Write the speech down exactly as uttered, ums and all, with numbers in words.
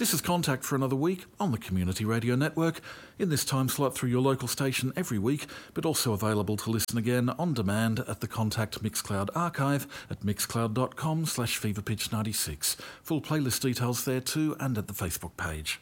This is Contact for another week on the Community Radio Network, in this time slot through your local station every week, but also available to listen again on demand at the Contact Mixcloud archive at mixcloud.com slash feverpitch96. Full playlist details there too and at the Facebook page.